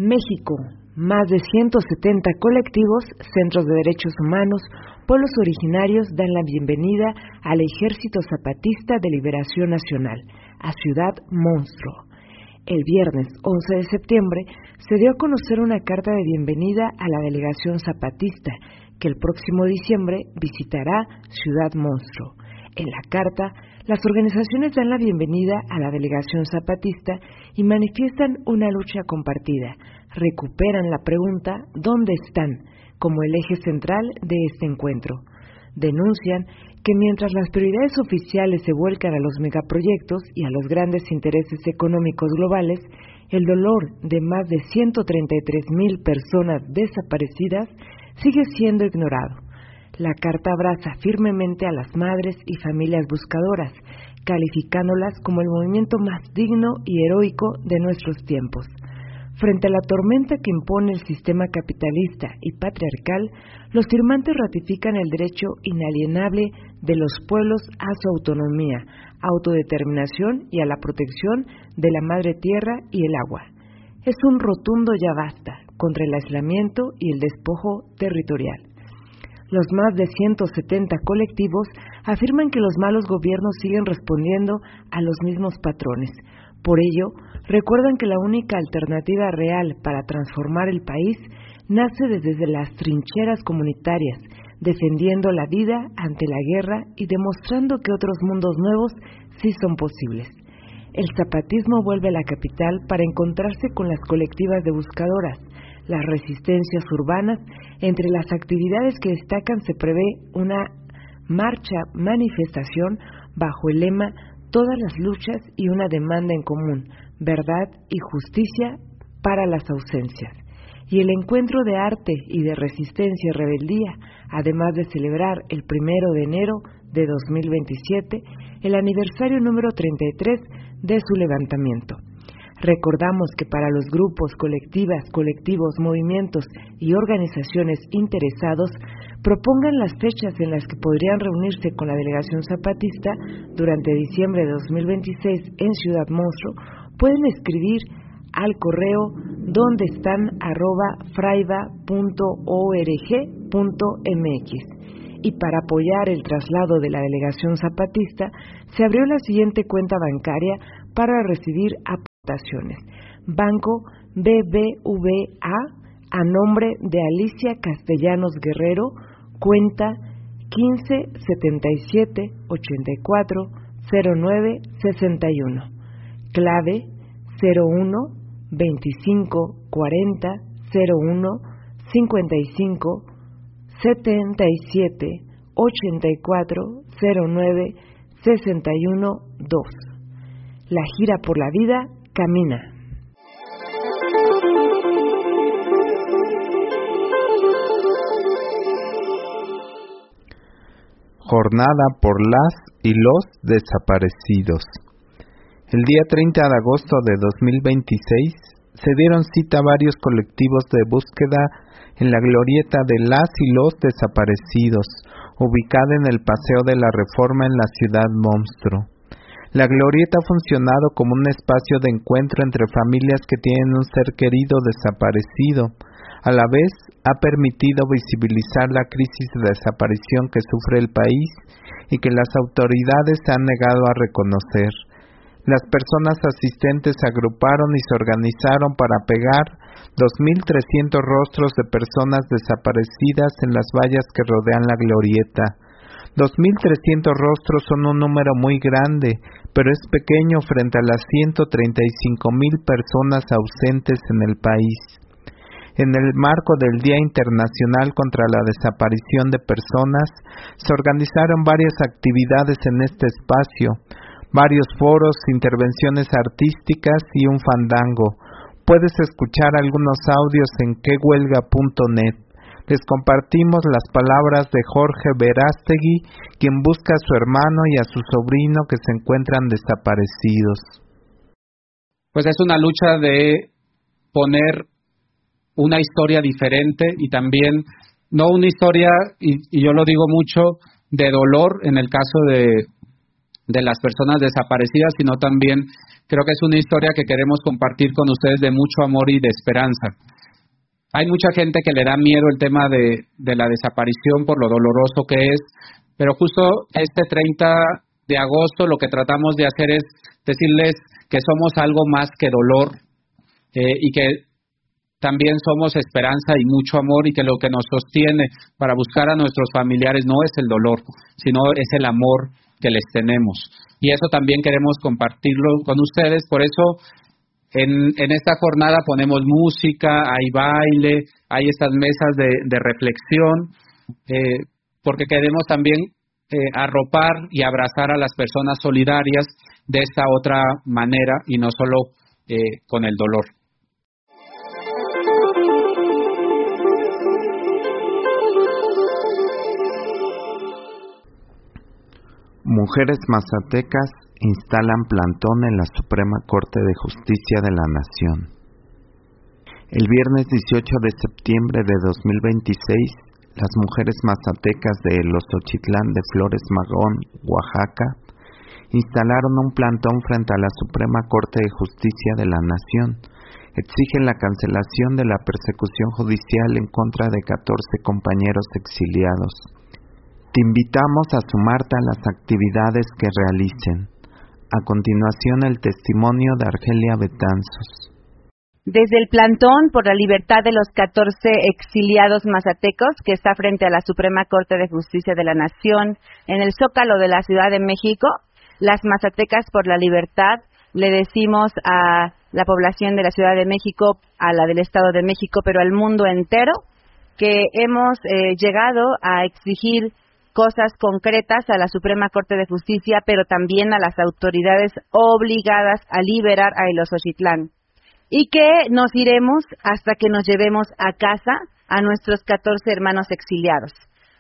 México, más de 170 colectivos, centros de derechos humanos, pueblos originarios dan la bienvenida al Ejército Zapatista de Liberación Nacional, a Ciudad Monstruo. El viernes 11 de septiembre se dio a conocer una carta de bienvenida a la delegación zapatista, que el próximo diciembre visitará Ciudad Monstruo. En la carta, las organizaciones dan la bienvenida a la delegación zapatista y manifiestan una lucha compartida. Recuperan la pregunta ¿dónde están?, como el eje central de este encuentro. Denuncian que mientras las prioridades oficiales se vuelcan a los megaproyectos y a los grandes intereses económicos globales, el dolor de más de 133,000 personas desaparecidas sigue siendo ignorado. La carta abraza firmemente a las madres y familias buscadoras, calificándolas como el movimiento más digno y heroico de nuestros tiempos. Frente a la tormenta que impone el sistema capitalista y patriarcal, los firmantes ratifican el derecho inalienable de los pueblos a su autonomía, autodeterminación y a la protección de la madre tierra y el agua. Es un rotundo ya basta contra el aislamiento y el despojo territorial. Los más de 170 colectivos afirman que los malos gobiernos siguen respondiendo a los mismos patrones. Por ello, recuerdan que la única alternativa real para transformar el país nace desde las trincheras comunitarias, defendiendo la vida ante la guerra y demostrando que otros mundos nuevos sí son posibles. El zapatismo vuelve a la capital para encontrarse con las colectivas de buscadoras, las resistencias urbanas. Entre las actividades que destacan se prevé una marcha-manifestación bajo el lema Todas las luchas y una demanda en común, verdad y justicia para las ausencias. Y el encuentro de arte y de resistencia y rebeldía, además de celebrar el 1 de enero de 2027, el aniversario número 33 de su levantamiento. Recordamos que para los grupos, colectivas, colectivos, movimientos y organizaciones interesados propongan las fechas en las que podrían reunirse con la delegación zapatista durante diciembre de 2026 en Ciudad Monstruo, pueden escribir al correo dondestan@fraiba.org.mx. Y para apoyar el traslado de la delegación zapatista, se abrió la siguiente cuenta bancaria para recibir aportaciones. Banco BBVA a nombre de Alicia Castellanos Guerrero, cuenta 15 77 84 09 61, clave 01 25 40 01 55 77 84 09 61 2. La gira por la vida camina. Jornada por las y los desaparecidos. El día 30 de agosto de 2026 se dieron cita varios colectivos de búsqueda en la glorieta de las y los desaparecidos, ubicada en el Paseo de la Reforma en la Ciudad Monstruo. La glorieta ha funcionado como un espacio de encuentro entre familias que tienen un ser querido desaparecido. A la vez, ha permitido visibilizar la crisis de desaparición que sufre el país y que las autoridades se han negado a reconocer. Las personas asistentes se agruparon y se organizaron para pegar 2,300 rostros de personas desaparecidas en las vallas que rodean la glorieta. 2,300 rostros son un número muy grande, pero es pequeño frente a las 135,000 personas ausentes en el país. En el marco del Día Internacional contra la Desaparición de Personas, se organizaron varias actividades en este espacio, varios foros, intervenciones artísticas y un fandango. Puedes escuchar algunos audios en quehuelga.net. Les compartimos las palabras de Jorge Verástegui, quien busca a su hermano y a su sobrino que se encuentran desaparecidos. Pues es una lucha de poner una historia diferente y también no una historia, y yo lo digo mucho, de dolor en el caso de las personas desaparecidas, sino también creo que es una historia que queremos compartir con ustedes de mucho amor y de esperanza. Hay mucha gente que le da miedo el tema de la desaparición por lo doloroso que es, pero justo este 30 de agosto lo que tratamos de hacer es decirles que somos algo más que dolor y que también somos esperanza y mucho amor, y que lo que nos sostiene para buscar a nuestros familiares no es el dolor, sino es el amor que les tenemos. Y eso también queremos compartirlo con ustedes. Por eso en esta jornada ponemos música, hay baile, hay estas mesas de reflexión, porque queremos también arropar y abrazar a las personas solidarias de esta otra manera y no solo con el dolor. Mujeres mazatecas instalan plantón en la Suprema Corte de Justicia de la Nación. El viernes 18 de septiembre de 2026, las mujeres mazatecas de Eloxochitlán de Flores Magón, Oaxaca, instalaron un plantón frente a la Suprema Corte de Justicia de la Nación. Exigen la cancelación de la persecución judicial en contra de 14 compañeros exiliados. Te invitamos a sumarte a las actividades que realicen. A continuación, el testimonio de Argelia Betanzos. Desde el plantón por la libertad de los 14 exiliados mazatecos, que está frente a la Suprema Corte de Justicia de la Nación, en el Zócalo de la Ciudad de México, las mazatecas por la libertad, le decimos a la población de la Ciudad de México, a la del Estado de México, pero al mundo entero, que hemos llegado a exigir cosas concretas a la Suprema Corte de Justicia, pero también a las autoridades obligadas a liberar a Eloxochitlán. Y que nos iremos hasta que nos llevemos a casa a nuestros 14 hermanos exiliados.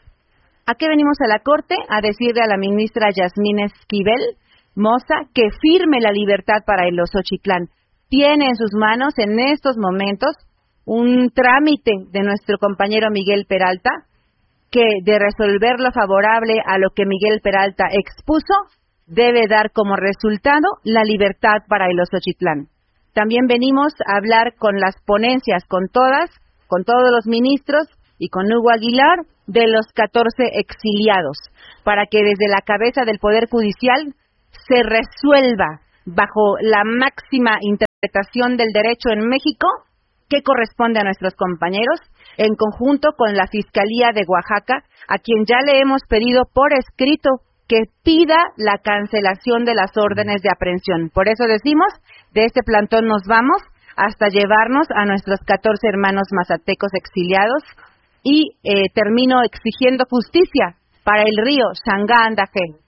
¿A qué venimos a la Corte? A decirle a la ministra Yasmín Esquivel Moza que firme la libertad para Eloxochitlán. Tiene en sus manos en estos momentos un trámite de nuestro compañero Miguel Peralta, que de resolver lo favorable a lo que Miguel Peralta expuso, debe dar como resultado la libertad para Eloxochitlán. También venimos a hablar con las ponencias, con todos los ministros y con Hugo Aguilar, de los 14 exiliados, para que desde la cabeza del Poder Judicial se resuelva, bajo la máxima interpretación del derecho en México, qué corresponde a nuestros compañeros, en conjunto con la Fiscalía de Oaxaca, a quien ya le hemos pedido por escrito que pida la cancelación de las órdenes de aprehensión. Por eso decimos, de este plantón nos vamos hasta llevarnos a nuestros 14 hermanos mazatecos exiliados y termino exigiendo justicia para el río Sangá-Andajé.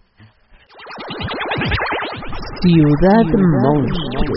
Ciudad Monstruo.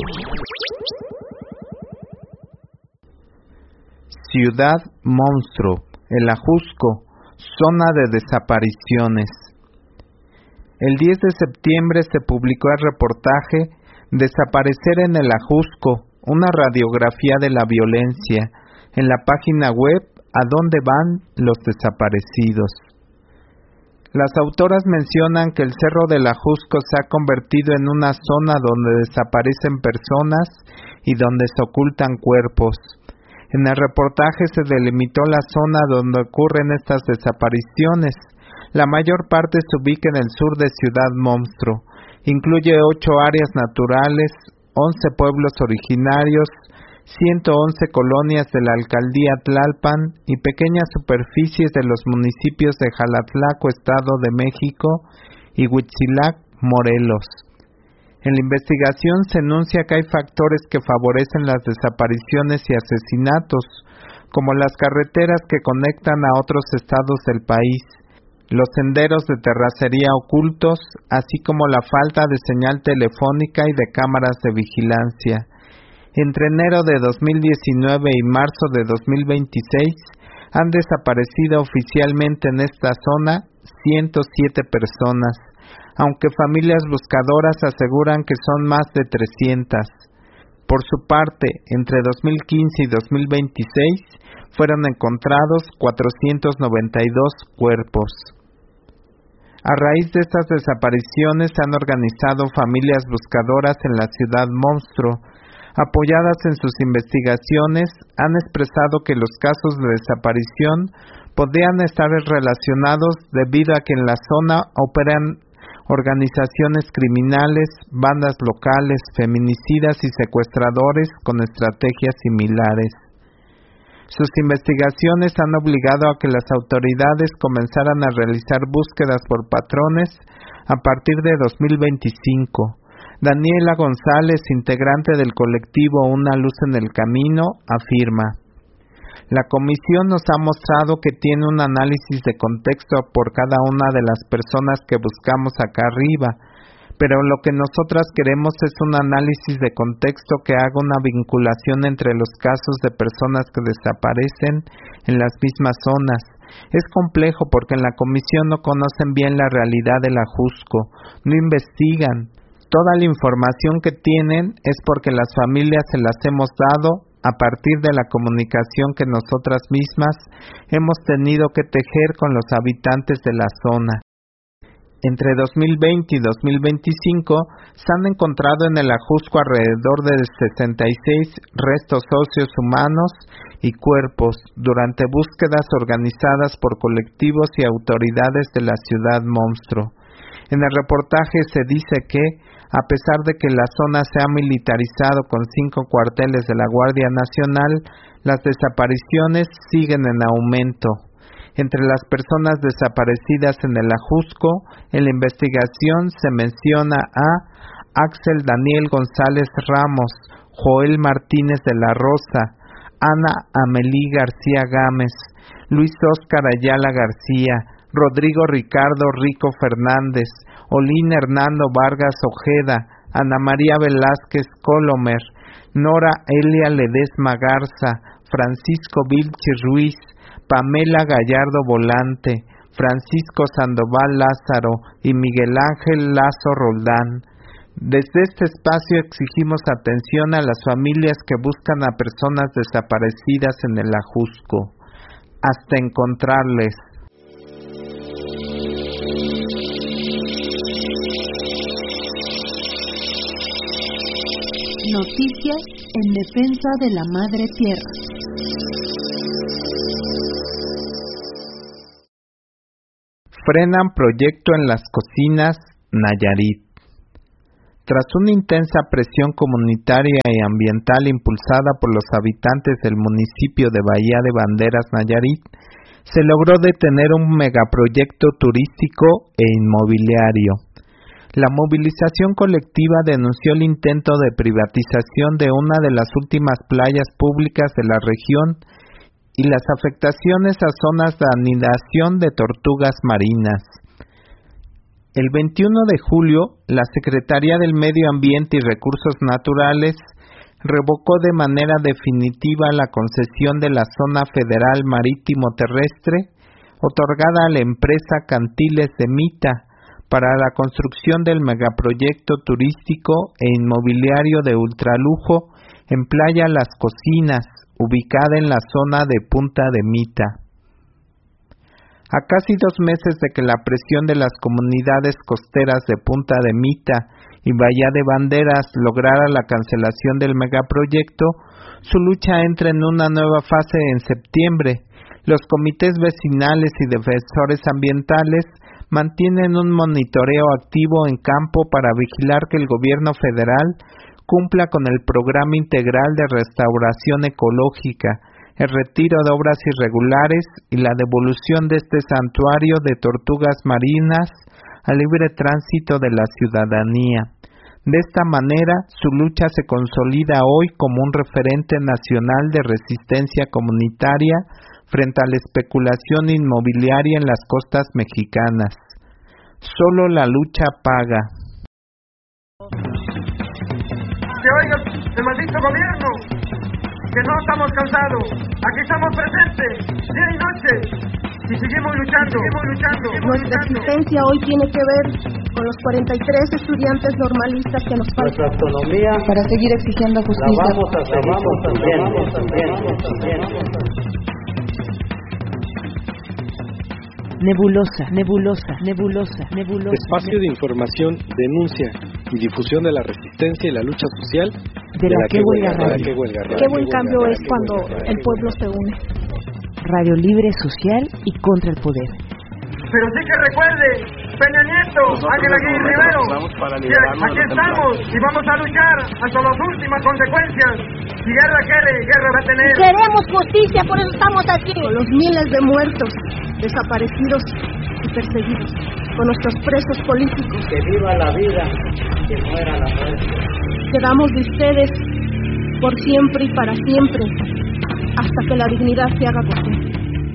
Ciudad Monstruo, el Ajusco, zona de desapariciones. El 10 de septiembre se publicó el reportaje Desaparecer en el Ajusco, una radiografía de la violencia, en la página web ¿A dónde van los desaparecidos? Las autoras mencionan que el Cerro del Ajusco se ha convertido en una zona donde desaparecen personas y donde se ocultan cuerpos. En el reportaje se delimitó la zona donde ocurren estas desapariciones. La mayor parte se ubica en el sur de Ciudad Monstruo. Incluye 8 áreas naturales, 11 pueblos originarios, 111 colonias de la alcaldía Tlalpan y pequeñas superficies de los municipios de Jalatlaco, Estado de México, y Huitzilac, Morelos. En la investigación se enuncia que hay factores que favorecen las desapariciones y asesinatos, como las carreteras que conectan a otros estados del país, los senderos de terracería ocultos, así como la falta de señal telefónica y de cámaras de vigilancia. Entre enero de 2019 y marzo de 2026 han desaparecido oficialmente en esta zona 107 personas, aunque familias buscadoras aseguran que son más de 300. Por su parte, entre 2015 y 2026 fueron encontrados 492 cuerpos. A raíz de estas desapariciones se han organizado familias buscadoras en la ciudad monstruo. Apoyadas en sus investigaciones, han expresado que los casos de desaparición podrían estar relacionados debido a que en la zona operan organizaciones criminales, bandas locales, feminicidas y secuestradores con estrategias similares. Sus investigaciones han obligado a que las autoridades comenzaran a realizar búsquedas por patrones a partir de 2025. Daniela González, integrante del colectivo Una Luz en el Camino, afirma: la comisión nos ha mostrado que tiene un análisis de contexto por cada una de las personas que buscamos acá arriba, pero lo que nosotras queremos es un análisis de contexto que haga una vinculación entre los casos de personas que desaparecen en las mismas zonas. Es complejo porque en la comisión no conocen bien la realidad del Ajusco, no investigan. Toda la información que tienen es porque las familias se las hemos dado a partir de la comunicación que nosotras mismas hemos tenido que tejer con los habitantes de la zona. Entre 2020 y 2025 se han encontrado en el Ajusco alrededor de 66 restos óseos humanos y cuerpos durante búsquedas organizadas por colectivos y autoridades de la ciudad monstruo. En el reportaje se dice que, a pesar de que la zona se ha militarizado con 5 cuarteles de la Guardia Nacional, las desapariciones siguen en aumento. Entre las personas desaparecidas en el Ajusco, en la investigación se menciona a Axel Daniel González Ramos, Joel Martínez de la Rosa, Ana Amelí García Gámez, Luis Óscar Ayala García, Rodrigo Ricardo Rico Fernández, Olín Hernando Vargas Ojeda, Ana María Velázquez Colomer, Nora Elia Ledesma Garza, Francisco Vilchi Ruiz, Pamela Gallardo Volante, Francisco Sandoval Lázaro y Miguel Ángel Lazo Roldán. Desde este espacio exigimos atención a las familias que buscan a personas desaparecidas en el Ajusco, hasta encontrarles. Noticias en defensa de la Madre Tierra. Frenan proyecto en las cocinas, Nayarit. Tras una intensa presión comunitaria y ambiental impulsada por los habitantes del municipio de Bahía de Banderas, Nayarit, se logró detener un megaproyecto turístico e inmobiliario. La movilización colectiva denunció el intento de privatización de una de las últimas playas públicas de la región y las afectaciones a zonas de anidación de tortugas marinas. El 21 de julio, la Secretaría del Medio Ambiente y Recursos Naturales revocó de manera definitiva la concesión de la Zona Federal Marítimo Terrestre otorgada a la empresa Cantiles de Mita para la construcción del megaproyecto turístico e inmobiliario de ultralujo en Playa Las Cocinas, ubicada en la zona de Punta de Mita. A casi 2 meses de que la presión de las comunidades costeras de Punta de Mita y Bahía de Banderas lograra la cancelación del megaproyecto, su lucha entra en una nueva fase en septiembre. Los comités vecinales y defensores ambientales mantienen un monitoreo activo en campo para vigilar que el gobierno federal cumpla con el programa integral de restauración ecológica, el retiro de obras irregulares y la devolución de este santuario de tortugas marinas al libre tránsito de la ciudadanía. De esta manera, su lucha se consolida hoy como un referente nacional de resistencia comunitaria frente a la especulación inmobiliaria en las costas mexicanas. Solo la lucha paga. Que oiga el maldito gobierno, que no estamos cansados, aquí estamos presentes, día y noche, y seguimos luchando. Nuestra existencia hoy tiene que ver con los 43 estudiantes normalistas que nos faltan. Nuestra autonomía para seguir exigiendo justicia. La vamos a seguir. Espacio de información, denuncia y difusión de la resistencia y la lucha social de la que huelga radio. Qué buen cambio es cuando el pueblo se une. Radio libre, social y contra el poder. Pero sí que recuerde, Peña Nieto, Ángel Aguirre Rivero, que aquí estamos y vamos a luchar hasta las últimas consecuencias. Si guerra quiere, guerra va a tener. Queremos justicia, por eso estamos aquí. Con los miles de muertos, desaparecidos y perseguidos, con nuestros presos políticos. Que viva la vida, que muera la muerte. Quedamos de ustedes por siempre y para siempre, hasta que la dignidad se haga presente.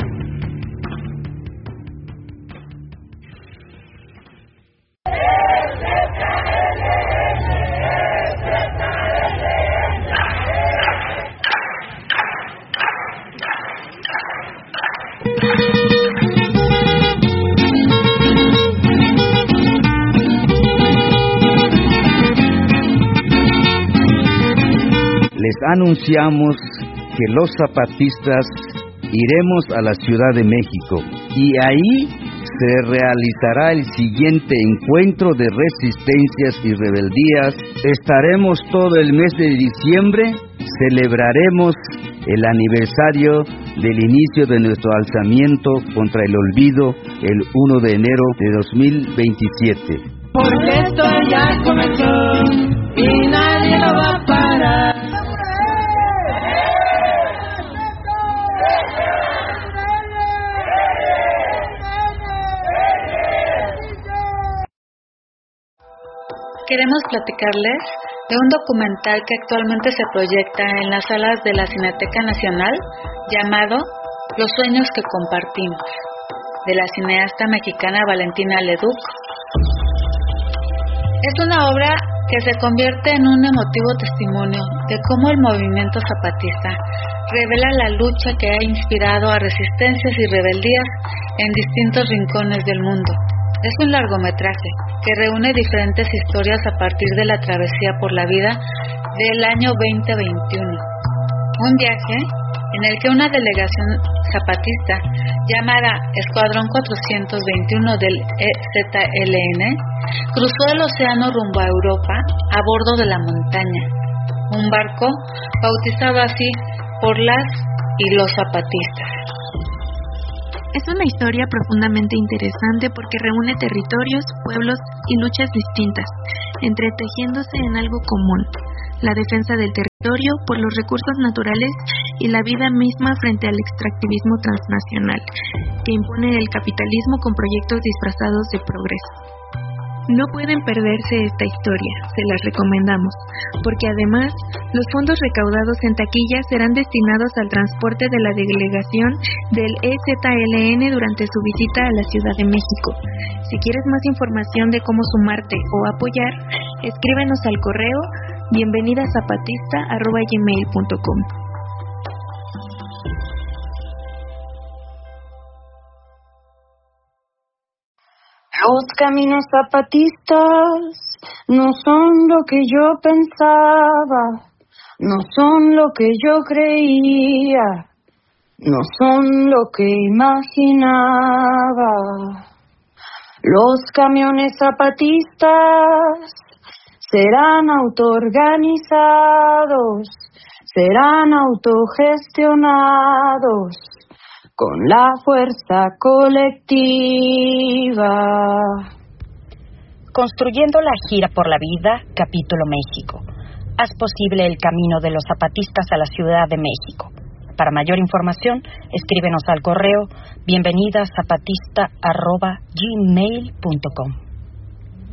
Les anunciamos que los zapatistas iremos a la Ciudad de México y ahí se realizará el siguiente encuentro de resistencias y rebeldías. Estaremos todo el mes de diciembre, celebraremos el aniversario del inicio de nuestro alzamiento contra el olvido el 1 de enero de 2027. Porque esto ya comenzó y nadie lo va a parar. Queremos platicarles de un documental que actualmente se proyecta en las salas de la Cineteca Nacional llamado Los sueños que compartimos, de la cineasta mexicana Valentina Leduc. Es una obra que se convierte en un emotivo testimonio de cómo el movimiento zapatista revela la lucha que ha inspirado a resistencias y rebeldías en distintos rincones del mundo. Es un largometraje que reúne diferentes historias a partir de la travesía por la vida del año 2021. Un viaje en el que una delegación zapatista llamada Escuadrón 421 del EZLN cruzó el océano rumbo a Europa a bordo de la montaña, un barco bautizado así por las y los zapatistas. Es una historia profundamente interesante porque reúne territorios, pueblos y luchas distintas, entretejiéndose en algo común: la defensa del territorio por los recursos naturales y la vida misma frente al extractivismo transnacional, que impone el capitalismo con proyectos disfrazados de progreso. No pueden perderse esta historia, se las recomendamos, porque además los fondos recaudados en taquilla serán destinados al transporte de la delegación del EZLN durante su visita a la Ciudad de México. Si quieres más información de cómo sumarte o apoyar, escríbenos al correo bienvenidazapatista@gmail.com. Los caminos zapatistas no son lo que yo pensaba, no son lo que yo creía, no son lo que imaginaba. Los camiones zapatistas serán autoorganizados, serán autogestionados con la fuerza colectiva. Construyendo la gira por la vida, capítulo México. Haz posible el camino de los zapatistas a la Ciudad de México. Para mayor información, escríbenos al correo bienvenidazapatista@gmail.com.